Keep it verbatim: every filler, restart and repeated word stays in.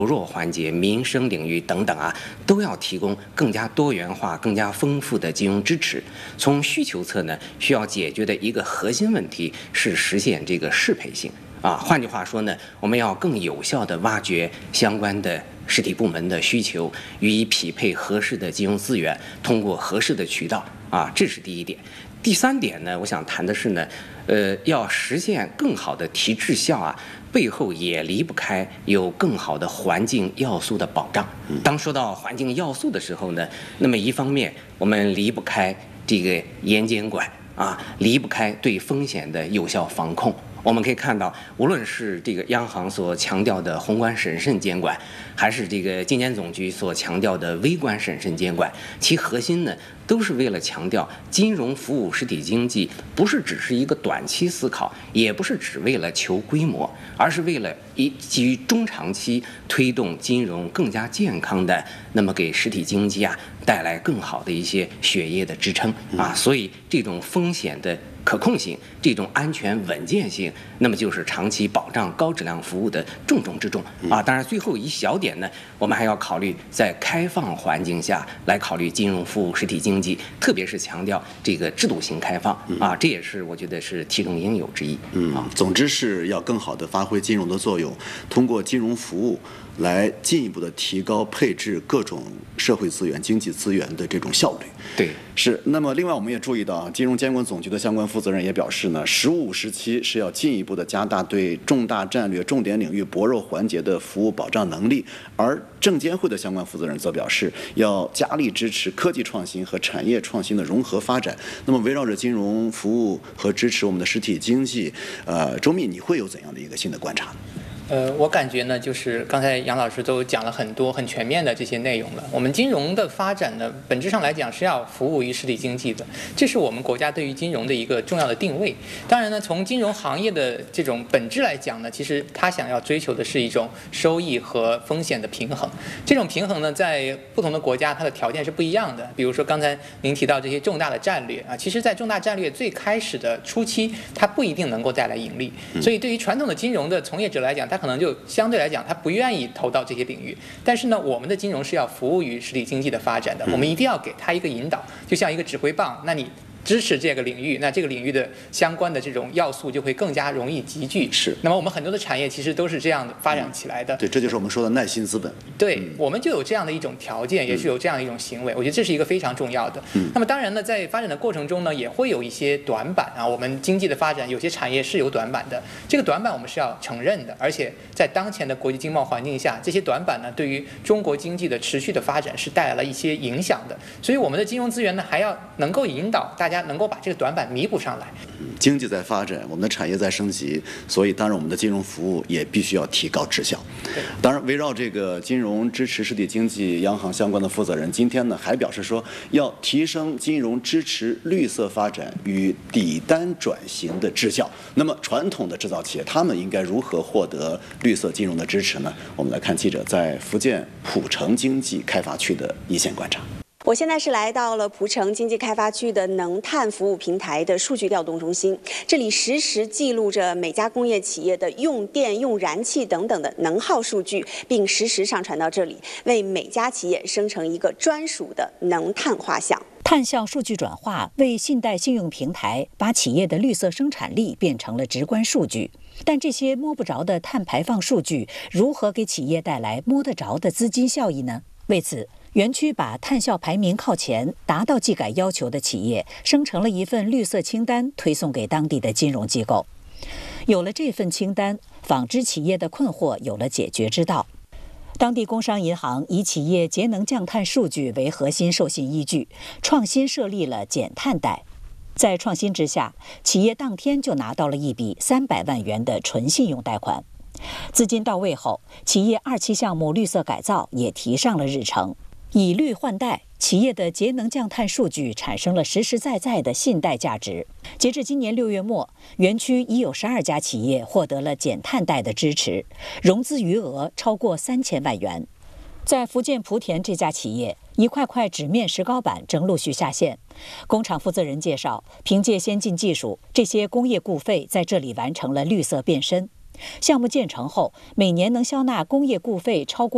弱环节、民生领域等等啊，都要提供更加多元化、更加丰富的金融支持。从需求侧呢，需要解决的一个核心问题是实现这个适配性啊。换句话说呢，我们要更有效地挖掘相关的实体部门的需求，予以匹配合适的金融资源，通过合适的渠道啊，这是第一点。第三点呢，我想谈的是呢，呃，要实现更好的提质效啊，背后也离不开有更好的环境要素的保障。当说到环境要素的时候呢，那么一方面我们离不开这个严监管啊，离不开对风险的有效防控。我们可以看到，无论是这个央行所强调的宏观审慎监管，还是这个金监总局所强调的微观审慎监管，其核心呢，都是为了强调金融服务实体经济不是只是一个短期思考，也不是只为了求规模，而是为了以基于中长期推动金融更加健康的，那么给实体经济啊带来更好的一些血液的支撑啊。所以这种风险的可控性，这种安全稳健性，那么就是长期保障高质量服务的重中之重啊。当然，最后一小点呢，我们还要考虑在开放环境下来考虑金融服务实体经济，特别是强调这个制度性开放啊，这也是我觉得是其中应有之一。 嗯，总之是要更好的发挥金融的作用，通过金融服务来进一步的提高配置各种社会资源、经济资源的这种效率。 对， 是。那么，另外我们也注意到，金融监管总局的相关负责人也表示呢，“十五”时期是要进一步的加大对重大战略、重点领域薄弱环节的服务保障能力，而证监会的相关负责人则表示，要加力支持科技创新和产业创新的融合发展。那么，围绕着金融服务和支持我们的实体经济，呃，周密，你会有怎样的一个新的观察？ 呃，我感觉呢，就是刚才杨老师都讲了很多很全面的这些内容了。我们金融的发展呢，本质上来讲是要服务于实体经济的，这是我们国家对于金融的一个重要的定位。当然呢，从金融行业的这种本质来讲呢，其实它想要追求的是一种收益和风险的平衡。这种平衡呢，在不同的国家它的条件是不一样的。比如说刚才您提到这些重大的战略啊，其实在重大战略最开始的初期，它不一定能够带来盈利。所以对于传统的金融的从业者来讲，它可能就相对来讲，他不愿意投到这些领域。但是呢，我们的金融是要服务于实体经济的发展的，我们一定要给他一个引导，就像一个指挥棒。那你支持这个领域，那这个领域的相关的这种要素就会更加容易集聚。 是。那么我们很多的产业其实都是这样的发展起来的。 嗯、对，这就是我们说的耐心资本。 对、 嗯， 我们就有这样的一种条件，也是有这样的一种行为。嗯、我觉得这是一个非常重要的。嗯。那么当然呢，在发展的过程中呢，也会有一些短板啊。我们经济的发展，有些产业是有短板的，这个短板我们是要承认的。而且在当前的国际经贸环境下，这些短板呢，对于中国经济的持续的发展是带来了一些影响的。所以我们的金融资源呢，还要能够引导大家能够把这个短板弥补上来。 经济在发展，我们的产业在升级，所以当然我们的金融服务也必须要提高质效。当然，围绕这个金融支持实体经济，央行相关的负责人今天呢还表示说，要提升金融支持绿色发展与底单转型的质效。那么，传统的制造企业他们应该如何获得绿色金融的支持呢？我们来看记者在福建浦城经济开发区的一线观察。 我现在是来到了浦城经济开发区的能碳服务平台的数据调动中心，这里实时记录着每家工业企业的用电、用燃气等等的能耗数据，并实时上传到这里，为每家企业生成一个专属的能碳画像。 碳效数据转化为信贷信用平台把企业的绿色生产力变成了直观数据，但这些摸不着的碳排放数据如何给企业带来摸得着的资金效益呢？为此，园区把碳效排名靠前、达到技改要求的企业生成了一份绿色清单，推送给当地的金融机构。有了这份清单，纺织企业的困惑有了解决之道。当地工商银行以企业节能降碳数据为核心授信依据，创新设立了减碳贷。在创新之下，企业当天就拿到了一笔三百万元的纯信用贷款。资金到位后，企业二期项目绿色改造也提上了日程。以绿换贷，企业的节能降碳数据产生了实实在在的信贷价值。截至今年六月末，园区已有十二家企业获得了减碳贷的支持，融资余额超过三千万元。在福建莆田这家企业，一块块纸面石膏板正陆续下线。工厂负责人介绍，凭借先进技术，这些工业固废在这里完成了绿色变身。项目建成后，每年能消纳工业固废超过